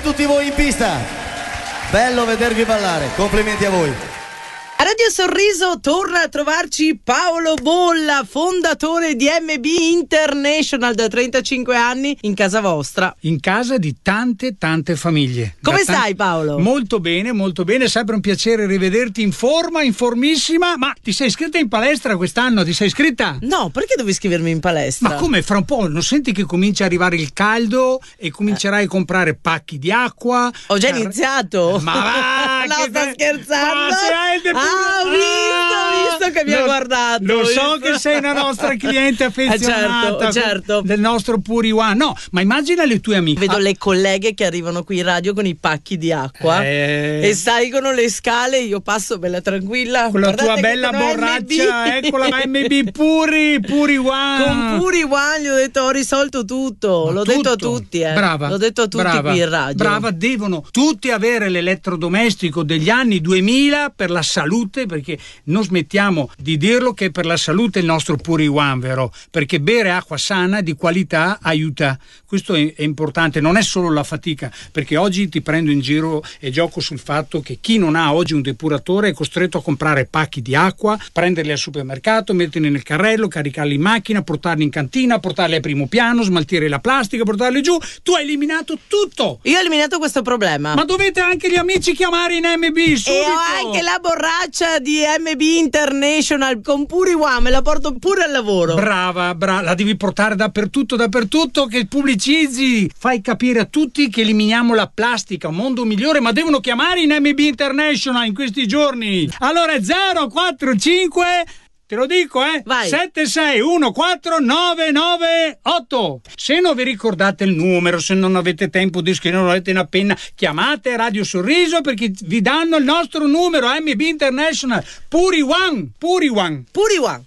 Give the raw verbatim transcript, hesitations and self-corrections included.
tutti voi in pista. Bello vedervi ballare, complimenti a voi. A Radio Sorriso torna a trovarci Paolo Bolla, fondatore di M B International da trentacinque anni, in casa vostra. In casa di tante tante famiglie. Come Da stai, tan- Paolo? Molto bene, molto bene, sempre un piacere rivederti in forma, in formissima. Ma ti sei iscritta in palestra quest'anno? Ti sei iscritta? No, perché devo iscrivermi in palestra? Ma come, fra un po' non senti che comincia a arrivare il caldo e comincerai a comprare pacchi di acqua? Ho già Car- iniziato. Ma va! No, che sto te- scherzando. Ma se hai de- Ah, ho visto, ho visto che mi ha Lo- guardato. Lo ho so visto. che sei una nostra cliente affezionata. Eh, certo, certo. Del nostro Puri One. No, ma immagina le tue amiche. Vedo Ah, le colleghe che arrivano qui in radio con i pacchi di acqua Eh. e salgono le scale, io passo bella tranquilla. con la Guardate tua che bella sono borraccia, M B. eccola la M B Puri, Puri One. Con Puri One gli ho detto ho risolto tutto. Ma L'ho tutto. detto a tutti, eh. Brava. L'ho detto a tutti brava, qui in radio. Brava, devono tutti avere l'elettrodomestico degli anni duemila per la salute, perché non smettiamo di dirlo che per la salute il nostro Puri One, vero? Perché bere acqua sana di qualità aiuta. Questo è, è importante, non è solo la fatica, perché oggi ti prendo in giro e gioco sul fatto che chi non ha oggi un depuratore è costretto a comprare pacchi di acqua, prenderli al supermercato, metterli nel carrello, caricarli in macchina, portarli in cantina, portarli al primo piano, smaltire la plastica, portarli giù. Tu hai eliminato tutto. Io ho eliminato questo problema. Ma dovete anche gli amici chiamare in M B subito. E ho anche la borraccia di M B International con Puri One, me la porto pure al lavoro. Brava, brava, la devi portare dappertutto, dappertutto, che pubblicizzi, fai capire a tutti che eliminiamo la plastica, un mondo migliore, ma devono chiamare in M B International in questi giorni. Allora è zero quattro cinque, te lo dico, eh? Vai. sette sei uno quattro nove nove otto. Se non vi ricordate il numero, se non avete tempo di scrivere, non avete una penna, chiamate Radio Sorriso perché vi danno il nostro numero M B International. Puri One, Puri One. Puri One.